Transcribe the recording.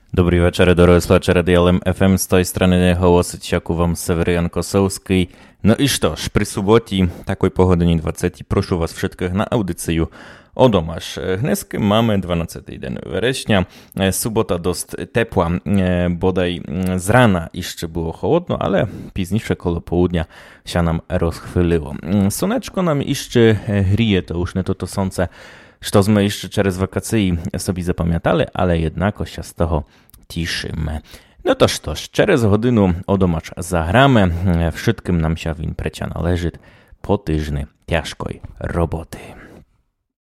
Добрий вечір, дорогі слухачі LM FM, з тої сторони голосить яку вам Северян Косовський. No i sztoż, przy suboті, такої погодині 20, прошу вас wszystkich na audycję o domasz. Dnesky mamy 12 dzień września, subota dost tepła, bodaj z rana jeszcze było chłodno, ale późniejsze koło południa się nam rozchwyliło. Słoneczko nam jeszcze grije, to już nie to słońce, що ми jeszcze через вакації собі запам'ятали, але jednako się z того тішимо. No to sztoż, через годину одомач загрamy, wszystkim nam się w imprecie należy po tyżny ciężkiej roboty.